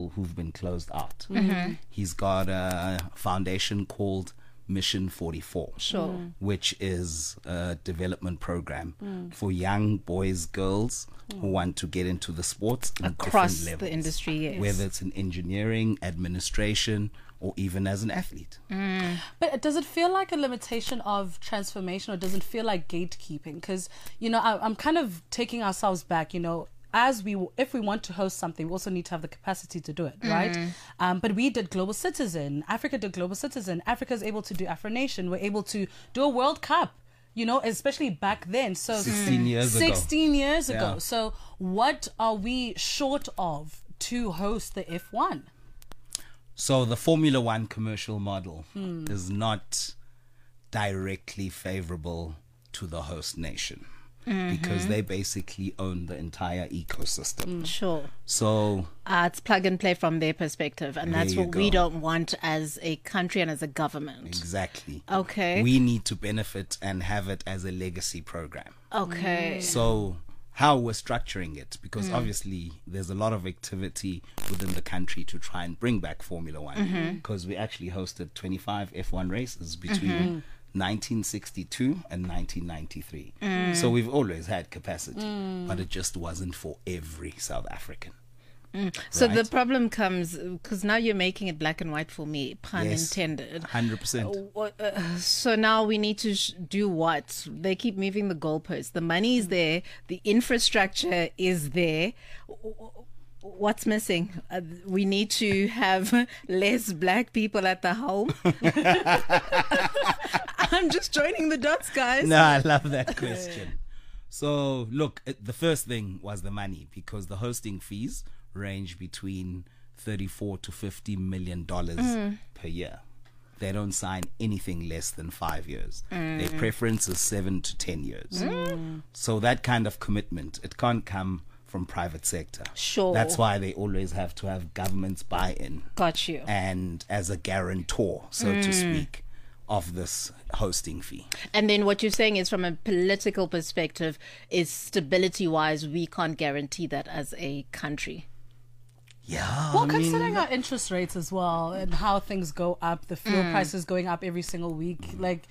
people who've been closed out. He's got a foundation called Mission 44, which is a development program for young boys, girls who want to get into the sports across different the levels, industry, yes. whether it's in engineering, administration, or even as an athlete. But does it feel like a limitation of transformation, or does it feel like gatekeeping? Because, you know, I'm kind of taking ourselves back, you know, if we want to host something, we also need to have the capacity to do it, right? But we did Global Citizen. Africa did Global Citizen. Africa is able to do Afro Nation. We're able to do a World Cup, you know, especially back then. So 16 years ago. 16 years ago. Yeah. So what are we short of to host the F1? So the Formula One commercial model is not directly favorable to the host nation. Because they basically own the entire ecosystem. Sure. So It's plug and play from their perspective, and that's There you what we go. don't want as a country and as a government. exactly. Okay. We need to benefit and have it as a legacy program. Okay. So how we're structuring it, because obviously there's a lot of activity within the country to try and bring back Formula One, because we actually hosted 25 F1 races between 1962 and 1993. So we've always had capacity, but it just wasn't for every South African. So the Right. problem comes because now you're making it black and white for me, pun Yes. intended. 100%. So now we need to do what? They keep moving the goalposts. The money is there. The infrastructure is there. What's missing? We need to have less black people at the helm. I'm just joining the dots, guys. No, I love that question. So, look, the first thing was the money, because the hosting fees range between $34 to $50 million per year. They don't sign anything less than 5 years. Their preference is 7 to 10 years. So that kind of commitment, it can't come from private sector. Sure. That's why they always have to have government's buy-in Got you. and as a guarantor, so to speak, of this hosting fee. And then what you're saying is, from a political perspective, is stability-wise, we can't guarantee that as a country. Yeah. Well, considering our interest rates as well and how things go up, the fuel prices going up every single week, like...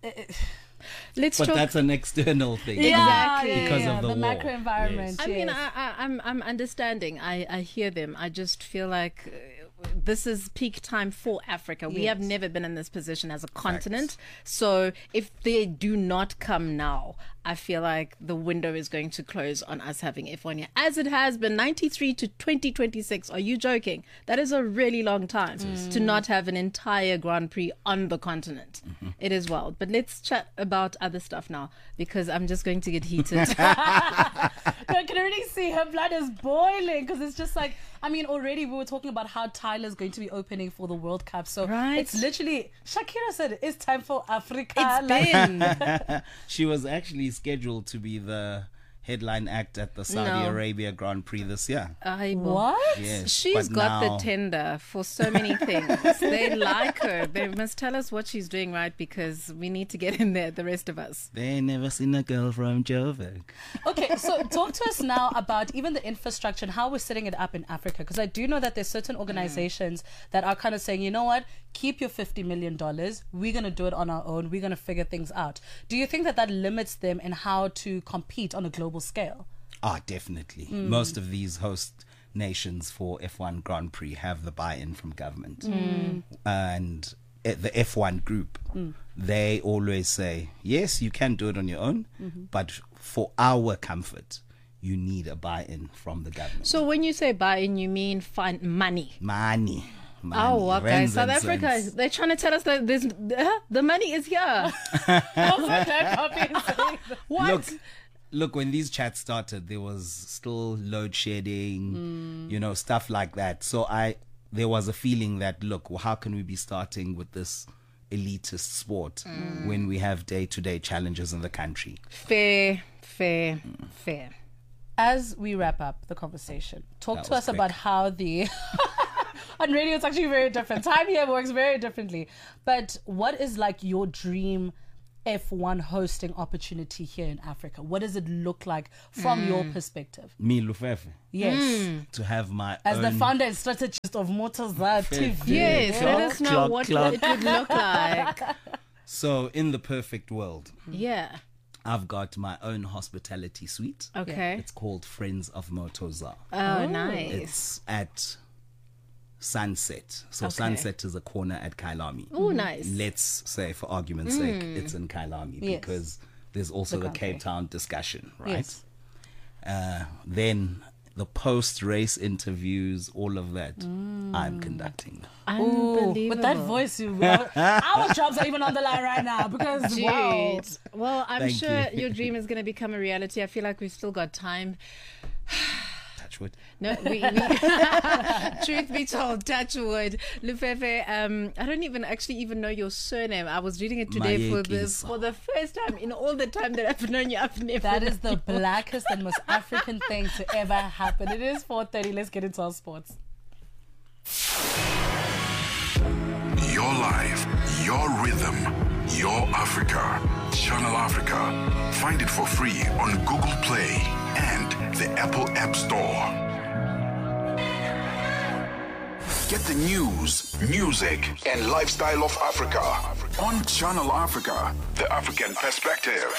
Let's But talk. that's an external thing. Exactly. Because of the war. macro environment. Yes. I mean, yes. I'm understanding. I hear them. I just feel like this is peak time for Africa. We have Yes. never been in this position as a continent. So if they do not come now, I feel like the window is going to close on us having F1 here, as it has been 93 to 2026. Are you joking? That is a really long time to not have an entire Grand Prix on the continent. It is wild. But let's chat about other stuff now, because I'm just going to get heated. I can already see her blood is boiling, because it's just like, I mean, already we were talking about how Tyler's going to be opening for the World Cup. So Right. it's literally, Shakira said it's time for Africa. It's Like, been. She was actually scheduled to be the headline act at the Saudi No. Arabia Grand Prix this year. What? Yes, She's but got now- the tender for so many things. They like her. They must tell us what she's doing right, because we need to get in there, the rest of us. They ain't never seen a girl from Joburg. Okay, so talk to us now about even the infrastructure and how we're setting it up in Africa, because I do know that there's certain organizations that are kind of saying, you know what, keep your $50 million. We're going to do it on our own. We're going to figure things out. Do you think that that limits them in how to compete on a global scale? Ah, definitely. Most of these host nations for F1 Grand Prix have the buy-in from government. And the F1 group, they always say, yes, you can do it on your own, but for our comfort, you need a buy-in from the government. So when you say buy-in, you mean find money. Money. Oh, okay. Rands South and Africa, cents. they're trying to tell us that there's, the money is here. What? Look, when these chats started, there was still load shedding, stuff like that. So there was a feeling that, look, well, how can we be starting with this elitist sport when we have day-to-day challenges in the country? Fair. As we wrap up the conversation, talk That to was us about how the... On radio, it's actually very different. Time here works very differently. But what is like your dream F1 hosting opportunity here in Africa? What does it look like from your perspective? Me, Lufefe, Yes. to have my As own... the founder and strategist of Motozar TV. Yes, let us know Clock, what clock. it would look like. So, in the perfect world, Yeah. I've got my own hospitality suite. Okay. It's called Friends of Motozar. Oh, nice. It's at Sunset. So Okay. Sunset is a corner at Kailami. Oh, nice. Let's say, for argument's sake, it's in Kailami Yes. because there's also The the country. Cape Town discussion, right? Yes. Then the post-race interviews, all of that, I'm conducting. Ooh, Unbelievable. with that voice, our jobs are even on the line right now because wow. Dude. Well, I'm Thank sure you. your dream is going to become a reality. I feel like we've still got time. Touchwood. No, we truth be told, touch wood. Lufefe, I don't even know your surname. I was reading it today for the first time in all the time that I've known you. I've never. That is the blackest and most African thing to ever happen. It is 4:30. Let's get into our sports. Your life, your rhythm, your Africa. Channel Africa. Find it for free on Google Play and the Apple App Store. Get the news, music, and lifestyle of Africa on Channel Africa, the African perspective.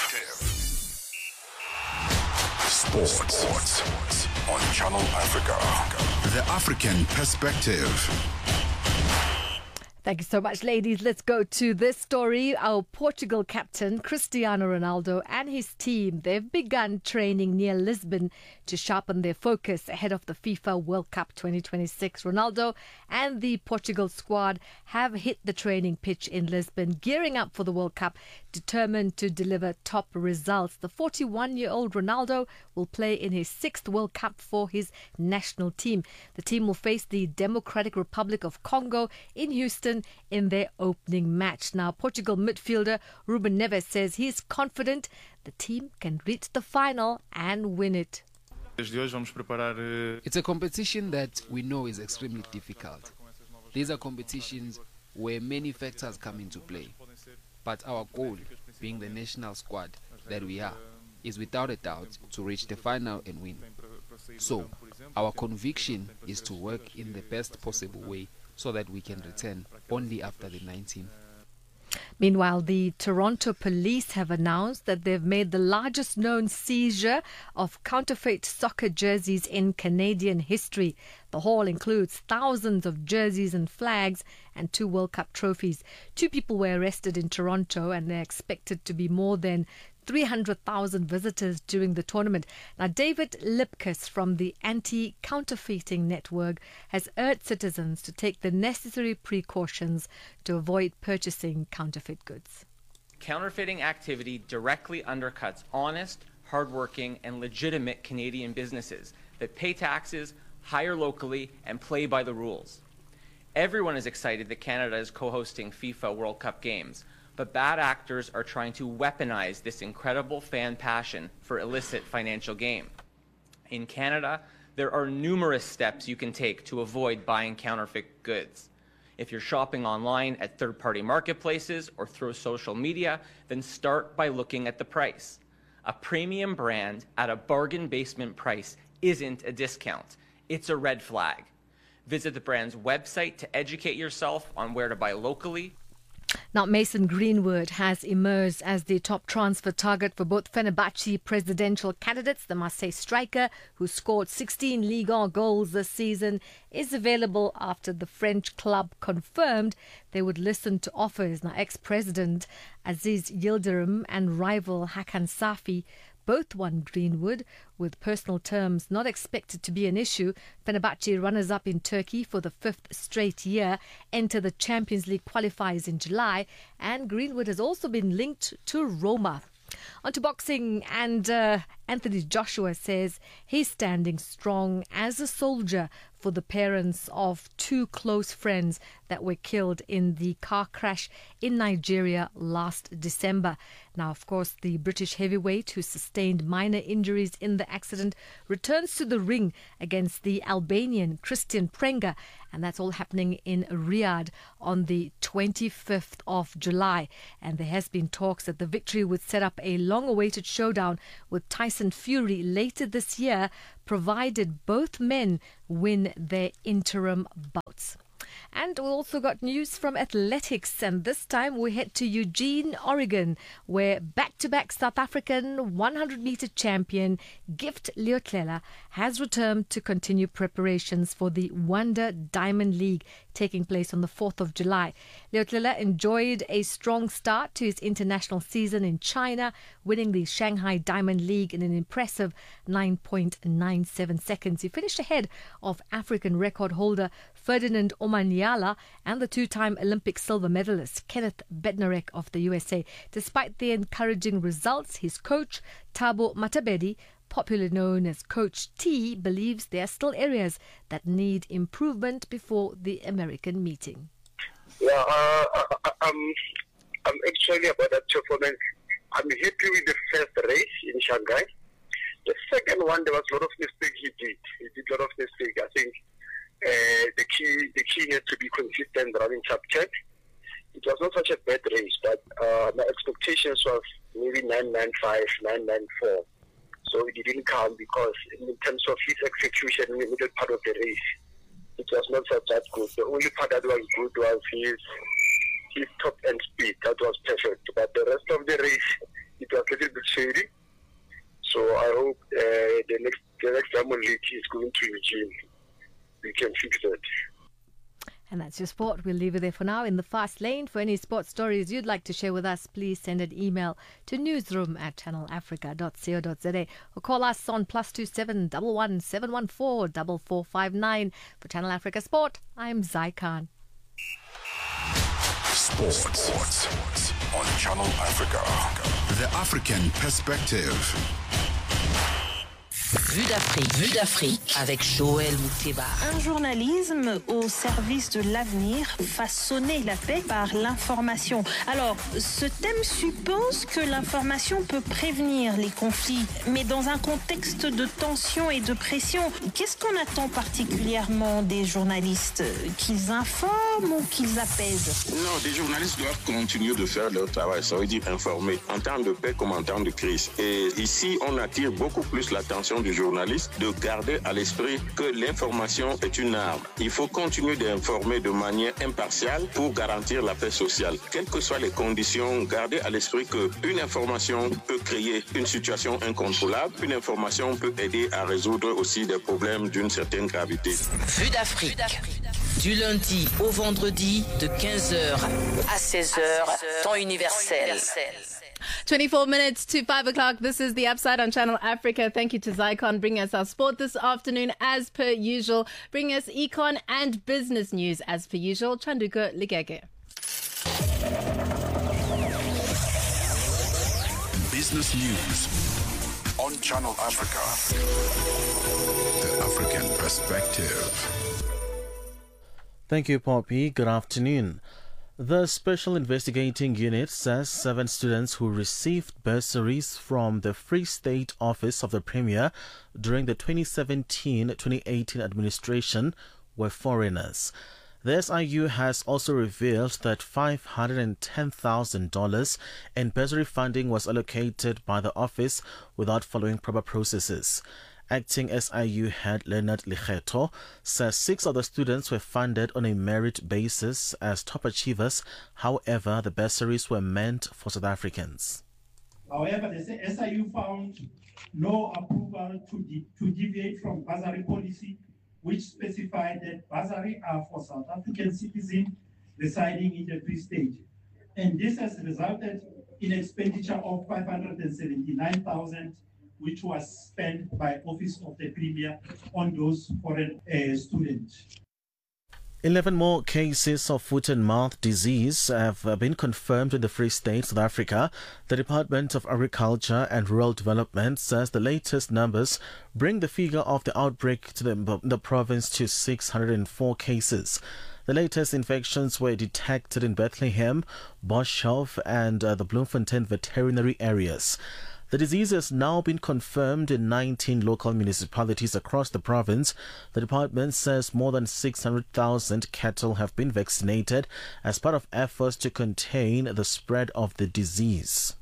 Sports on Channel Africa, the African perspective. Thank you so much, ladies. Let's go to this story. Our Portugal captain, Cristiano Ronaldo, and his team, they've begun training near Lisbon to sharpen their focus ahead of the FIFA World Cup 2026. Ronaldo and the Portugal squad have hit the training pitch in Lisbon, gearing up for the World Cup, determined to deliver top results. The 41-year-old Ronaldo will play in his 6th World Cup for his national team. The team will face the Democratic Republic of Congo in Houston in their opening match. Now, Portugal midfielder Ruben Neves says he's confident the team can reach the final and win it. It's a competition that we know is extremely difficult. These are competitions where many factors come into play. But our goal, being the national squad that we are, is without a doubt to reach the final and win. So, our conviction is to work in the best possible way so that we can return only after the 19th. Meanwhile, the Toronto police have announced that they've made the largest known seizure of counterfeit soccer jerseys in Canadian history. The haul includes thousands of jerseys and flags and 2 World Cup trophies. 2 people were arrested in Toronto, and they're expected to be more than 300,000 visitors during the tournament. Now, David Lipkus from the Anti-Counterfeiting Network has urged citizens to take the necessary precautions to avoid purchasing counterfeit goods. Counterfeiting activity directly undercuts honest, hardworking, and legitimate Canadian businesses that pay taxes, hire locally, and play by the rules. Everyone is excited that Canada is co-hosting FIFA World Cup games, but bad actors are trying to weaponize this incredible fan passion for illicit financial gain. In Canada, there are numerous steps you can take to avoid buying counterfeit goods. If you're shopping online at third-party marketplaces or through social media, then start by looking at the price. A premium brand at a bargain basement price isn't a discount. It's a red flag. Visit the brand's website to educate yourself on where to buy locally. Now, Mason Greenwood has emerged as the top transfer target for both Fenerbahce presidential candidates. The Marseille striker, who scored 16 Ligue 1 goals this season, is available after the French club confirmed they would listen to offers. Now, ex-president Aziz Yildirim and rival Hakan Safi both won Greenwood, with personal terms not expected to be an issue. Fenerbahce, runners-up in Turkey for the 5th straight year, enter the Champions League qualifiers in July, and Greenwood has also been linked to Roma. On to boxing, and Anthony Joshua says he's standing strong as a soldier for the parents of two close friends that were killed in the car crash in Nigeria last December. Now, of course, the British heavyweight who sustained minor injuries in the accident returns to the ring against the Albanian Christian Prenga, and that's all happening in Riyadh on the 25th of July. And there has been talks that the victory would set up a long-awaited showdown with Tyson Fury later this year, provided both men win their interim bouts. And we also got news from athletics, and this time we head to Eugene, Oregon, where back-to-back South African 100-meter champion Gift Leotlela has returned to continue preparations for the Wonder Diamond League taking place on the 4th of July. Leotlela enjoyed a strong start to his international season in China, winning the Shanghai Diamond League in an impressive 9.97 seconds. He finished ahead of African record holder Ferdinand Omanyala and the two-time Olympic silver medalist Kenneth Bednarek of the USA. Despite the encouraging results, his coach, Thabo Matabedi, popularly known as Coach T, believes there are still areas that need improvement before the American meeting. Yeah, I'm actually about that performance. I'm happy with the first race in Shanghai. The second one, there was a lot of mistakes he did. He did a lot of mistakes. I think the key had to be consistent running sub-10. It was not such a bad race, but my expectations was maybe 995, 994. So it didn't count because in terms of his execution in the middle part of the race, it was not such that good. The only part that was good was his top end speed. That was perfect. But the rest of the race, it was a little bit shady. So I hope the next Diamond League is going to Eugene. We can fix that. And that's your sport. We'll leave it there for now. In the fast lane, for any sports stories you'd like to share with us, please send an email to newsroom@channelafrica.co.za or call us on +27 11 714 4459. For Channel Africa Sport, I'm Zai Khan. Sports on Channel Africa. The African perspective. Vue d'Afrique avec Joël Mouteba. Un journalisme au service de l'avenir, façonner la paix par l'information. Alors, ce thème suppose que l'information peut prévenir les conflits, mais dans un contexte de tension et de pression, qu'est-ce qu'on attend particulièrement des journalistes? Qu'ils informent ou qu'ils apaisent? Non, les journalistes doivent continuer de faire leur travail, ça veut dire informer, en temps de paix comme en temps de crise. Et ici, on attire beaucoup plus l'attention du journaliste de garder à l'esprit que l'information est une arme. Il faut continuer d'informer de manière impartiale pour garantir la paix sociale. Quelles que soient les conditions, garder à l'esprit qu'une information peut créer une situation incontrôlable. Une information peut aider à résoudre aussi des problèmes d'une certaine gravité. Vue d'Afrique. Du lundi au vendredi de 15h à 16h, temps universel. 24 minutes to 5 o'clock. This is The Upside on Channel Africa. Thank you to Zycon bringing us our sport this afternoon as per usual. Bringing us econ and business news as per usual. Chanduka Ligege. Business news on Channel Africa. The African perspective. Thank you, Poppy. Good afternoon. The Special Investigating Unit says 7 students who received bursaries from the Free State Office of the Premier during the 2017-2018 administration were foreigners. The SIU has also revealed that $510,000 in bursary funding was allocated by the office without following proper processes. Acting SIU head Leonard Likhetho says 6 of the students were funded on a merit basis as top achievers. However, the bursaries were meant for South Africans. However, the SIU found no approval to deviate from bursary policy, which specified that bursaries are for South African citizens residing in the Free State. And this has resulted in expenditure of $579,000, which was spent by Office of the Premier on those foreign students. 11 more cases of foot and mouth disease have been confirmed in the Free State, South Africa. The Department of Agriculture and Rural Development says the latest numbers bring the figure of the outbreak to the province to 604 cases. The latest infections were detected in Bethlehem, Boshoff and the Bloemfontein veterinary areas. The disease has now been confirmed in 19 local municipalities across the province. The department says more than 600,000 cattle have been vaccinated as part of efforts to contain the spread of the disease.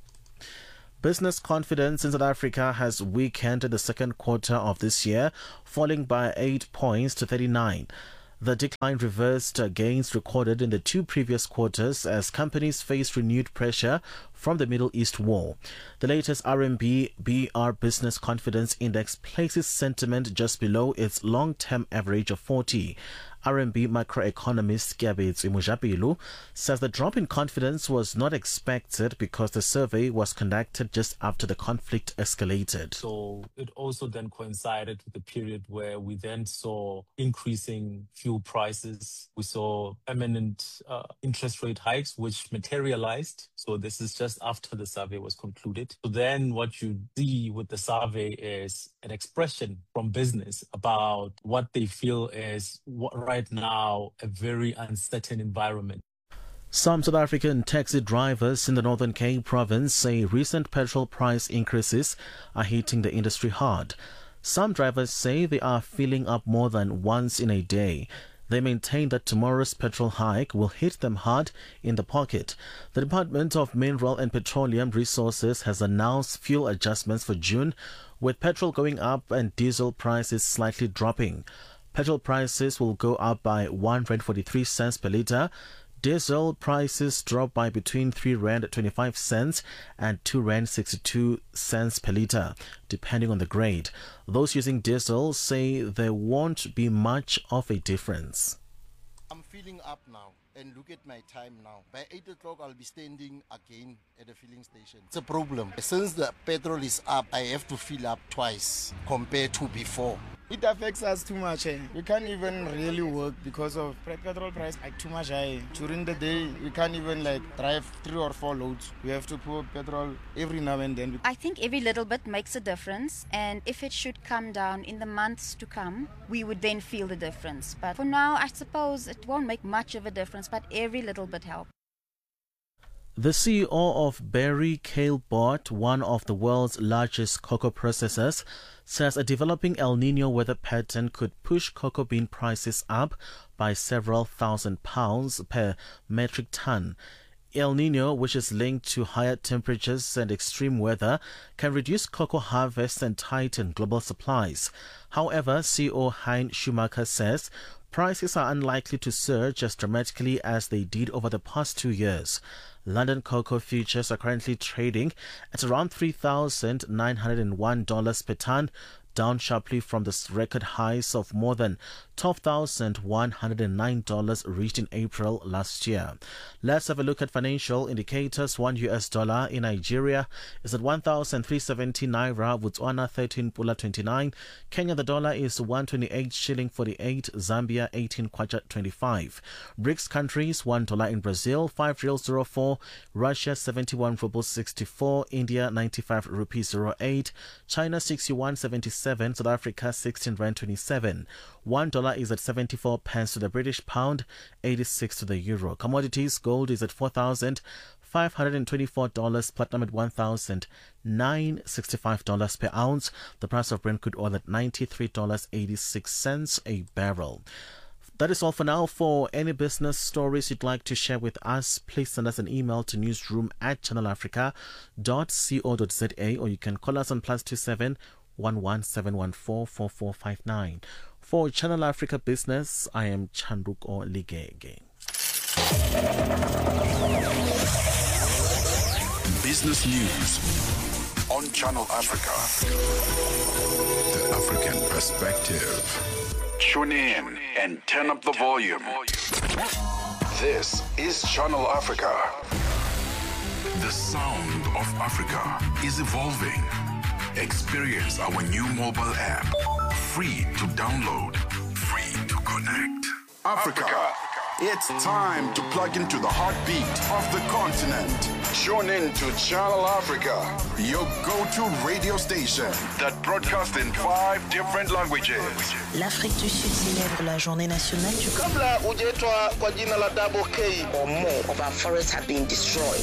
Business confidence in South Africa has weakened in the second quarter of this year, falling by 8 points to 39. The decline reversed gains recorded in the two previous quarters as companies face renewed pressure from the Middle East war. The latest RMB BR Business Confidence Index places sentiment just below its long-term average of 40. RMB macroeconomist Kyabetsi Mujapilu says the drop in confidence was not expected because the survey was conducted just after the conflict escalated. So it also then coincided with the period where we then saw increasing fuel prices. We saw imminent interest rate hikes, which materialized. So this is just after the survey was concluded. So then what you see with the survey is an expression from business about what they feel is right now a very uncertain environment. Some South African taxi drivers in the Northern Cape province say recent petrol price increases are hitting the industry hard. Some drivers say they are filling up more than once in a day. They maintain that tomorrow's petrol hike will hit them hard in the pocket. The Department of Mineral and Petroleum Resources has announced fuel adjustments for June, with petrol going up and diesel prices slightly dropping. Petrol prices will go up by 1.43 cents per litre. Diesel prices drop by between 3.25 and 2.62 per litre, depending on the grade. Those using diesel say there won't be much of a difference. I'm filling up now, and look at my time now. By 8 o'clock, I'll be standing again at the filling station. It's a problem. Since the petrol is up, I have to fill up twice compared to before. It affects us too much. We can't even really work because of petrol price too much high. During the day, we can't even drive 3 or 4 loads. We have to put petrol every now and then. I think every little bit makes a difference, and if it should come down in the months to come, we would then feel the difference. But for now, I suppose it won't make much of a difference, but every little bit helps. The CEO of Barry Callebaut, one of the world's largest cocoa processors, says a developing El Nino weather pattern could push cocoa bean prices up by several £1,000s per metric ton. El Nino, which is linked to higher temperatures and extreme weather, can reduce cocoa harvests and tighten global supplies. However, CEO Hein Schumacher says prices are unlikely to surge as dramatically as they did over the past 2 years. London cocoa futures are currently trading at around $3,901 per ton, down sharply from the record highs of more than $12,109 reached in April last year. Let's have a look at financial indicators. $1 in Nigeria is at 1,370 Naira, Botswana 13 Pula 29. Kenya, the dollar is 128 shilling 48. Zambia 18 Kwacha 25. BRICS countries, $1 in Brazil, 5 real 04. Russia 71 rubles 64. India 95 rupees 08. China 61.77. South Africa 16 rand 27. $1 is at 74 pence to the British pound, 86 to the euro. Commodities, gold is at $4,524, platinum at $1,965 per ounce. The price of Brent crude oil at $93.86 a barrel. That is all for now. For any business stories you'd like to share with us, please send us an email to newsroom@channelafrica.co.za, or you can call us on +27 11714 4459. For Channel Africa Business, I am Chanduko Ligege. Business News on Channel Africa. The African perspective. Tune in and turn up the volume. This is Channel Africa. The sound of Africa is evolving. Experience our new mobile app. Free to download, free to connect. Africa. It's time to plug into the heartbeat of the continent. Tune in to Channel Africa, your go-to radio station that broadcasts in 5 different languages. L'Afrique du Sud célèbre la journée nationale du Kabla hujaitwa kwa jina la Double K or more of our forests have been destroyed.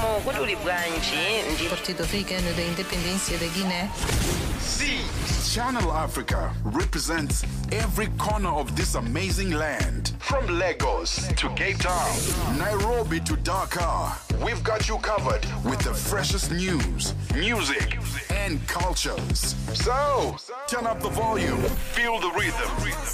Partido Africano da Independência da Guiné. See, Channel Africa represents every corner of this amazing land. From Lagos to Cape Town, Nairobi to Dakar, we've got you covered with the freshest news, music, and cultures. So, turn up the volume, feel the rhythm.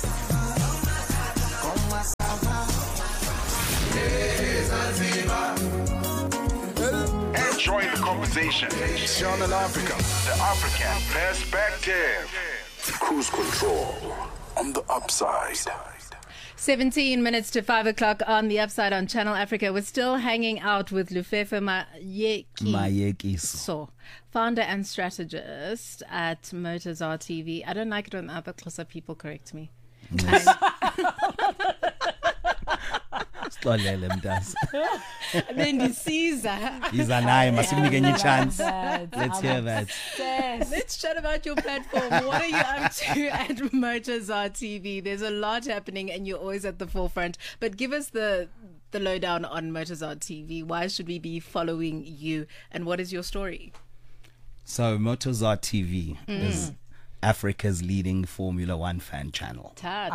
And join the conversation. Channel Africa, the African perspective. Cruise control on the upside. 17 minutes to 5 o'clock on the upside on Channel Africa. We're still hanging out with Lufefe Mayekiso, founder and strategist at Motozar TV. I don't like it when other Xhosa people correct me. Yes. Then the Caesar. He's an eye. Must give me a chance. Let's hear that. Let's chat about your platform. What are you up to at Motozar TV? There's a lot happening and you're always at the forefront. But give us the lowdown on Motozar TV. Why should we be following you? And what is your story? So Motozar TV is Africa's leading Formula One fan channel.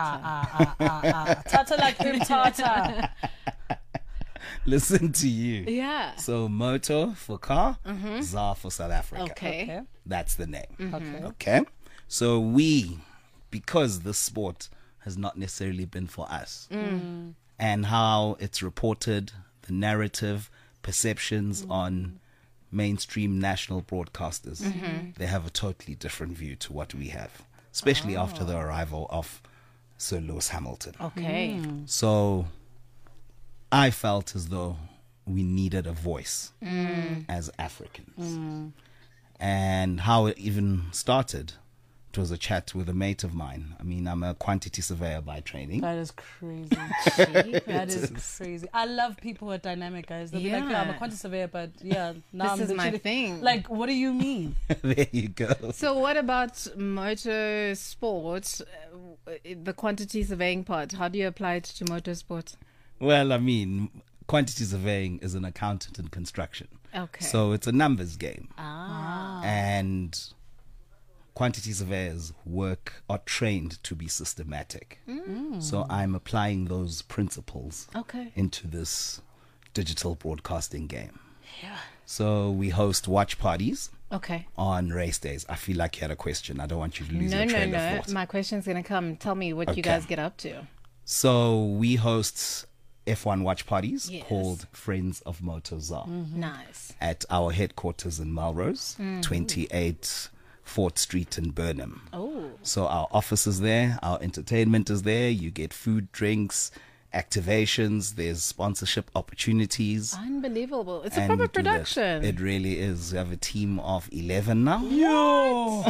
Tata. Tata like him, Tata. Listen to you. Yeah. So Moto for car, Zar for South Africa. Okay. That's the name. Okay. So we, because the sport has not necessarily been for us, and how it's reported, the narrative, perceptions on mainstream national broadcasters, they have a totally different view to what we have, especially after the arrival of Sir Lewis Hamilton. Okay. So I felt as though we needed a voice as Africans. And how it even started, it was a chat with a mate of mine. I mean, I'm a quantity surveyor by training. That is crazy. That is crazy. I love people who are dynamic, guys. They'll be like, I'm a quantity surveyor, but now this is my thing. Like, what do you mean? There you go. So what about motorsport, the quantity surveying part? How do you apply it to motorsport? Well, I mean, quantity surveying is an accountant in construction. Okay. So it's a numbers game. Ah. And quantity surveyors are trained to be systematic. So I'm applying those principles into this digital broadcasting game. Yeah. So we host watch parties Okay. on race days. I feel like you had a question. I don't want you to lose your train of thought. My question's going to come. Tell me what you guys get up to. So we host F1 watch parties Yes. called Friends of Motozar Nice. at our headquarters in Melrose, 28 4th Street in Burnham. Oh. So our office is there, our entertainment is there, you get food, drinks, activations, there's sponsorship opportunities. Unbelievable. It's a And proper we do that. production. It really is. We have a team of 11 now. Yo!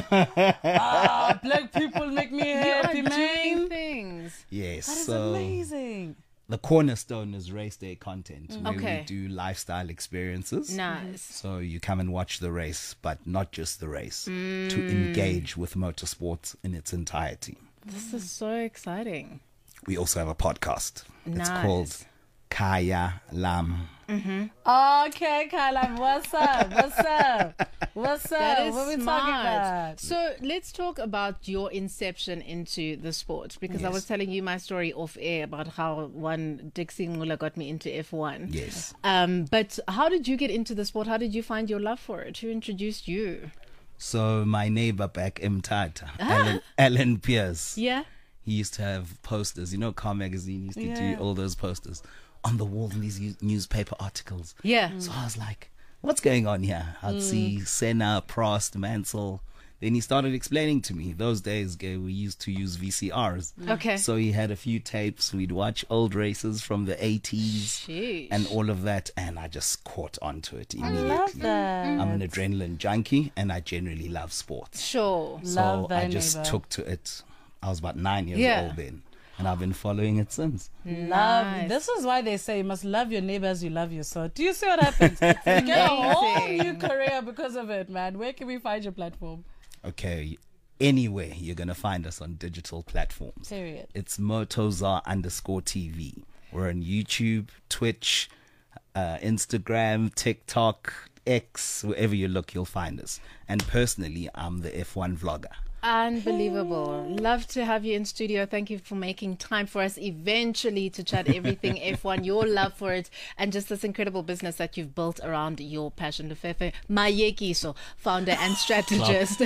Black people make me happy, You are doing man. things. Yes. That is so amazing. the cornerstone is race day content where Okay. we do lifestyle experiences. Nice. So you come and watch the race, but not just the race, to engage with motorsports in its entirety. This is so exciting. We also have a podcast. It's Nice. called Kaya Lam. Okay, Kyla, what's up? What's up? What's up? That is what are we smart. talking about? So let's talk about your inception into the sport, because I Yes. was telling you my story off air about how one Dixie Ngula got me into F1. Yes. But how did you get into the sport? How did you find your love for it? Who introduced you? So my neighbor back in Mthatha, Alan Pierce, Yeah. he used to have posters. You know, Car Magazine used to Yeah. do all those posters on the wall in these newspaper articles. Yeah. So I was like, what's going on here? I'd see Senna, Prost, Mansell. Then he started explaining to me. Those days, we used to use VCRs. Okay. So he had a few tapes. We'd watch old races from the 80s Sheesh. and all of that. And I just caught onto it immediately. Love that. I'm an adrenaline junkie and I generally love sports. Sure. So Love I thy just neighbor. took to it. I was about 9 years Yeah. old then. And I've been following it since. Love. This is why they say you must love your neighbor as you love yourself. Do you see what happens? You get a whole new career because of it, man. Where can we find your platform? Okay, anywhere you're going to find us on digital platforms. Period. It's Motozar_TV. We're on YouTube, Twitch, Instagram, TikTok, X, wherever you look, you'll find us. And personally, I'm the F1 vlogger. Unbelievable. Love to have you in studio. Thank you for making time for us eventually to chat everything F1, your love for it, and just this incredible business that you've built around your passion. Lufefe Mayekiso, founder and strategist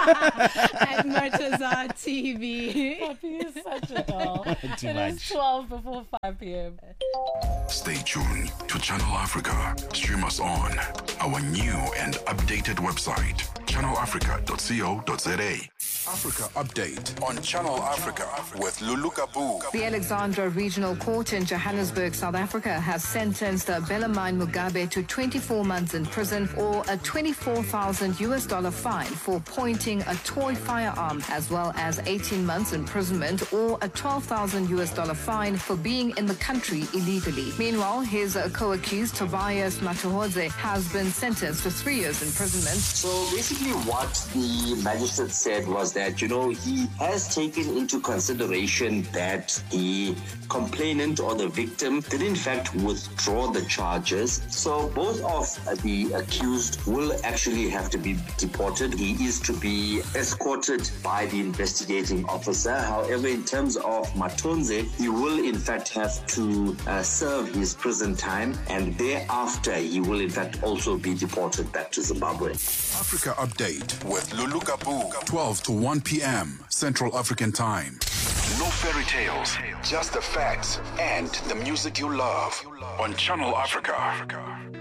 at Motozar TV. Poppy is such a doll. Too It much. is 12 before 5 p.m. Stay tuned to Channel Africa. Stream us on our new and updated website, channelafrica.co.za. Africa Update on Channel Africa with Lulu Kabu. The Alexandra Regional Court in Johannesburg, South Africa, has sentenced Bellarmine Mugabe to 24 months in prison or a $24,000 fine for pointing a toy firearm, as well as 18 months imprisonment or a $12,000 fine for being in the country illegally. Meanwhile, his co-accused Tobias Matuhodze has been sentenced to 3 years imprisonment. So basically what the magistrate said was that, he has taken into consideration that the complainant or the victim did in fact withdraw the charges. So both of the accused will actually have to be deported. He is to be escorted by the investigating officer. However, in terms of Matonze, he will in fact have to serve his prison time, and thereafter he will in fact also be deported back to Zimbabwe. Africa Update with Lulu Kabu, 12 to 1 p.m. Central African Time. No fairy tales, just the facts and the music you love on Channel Africa.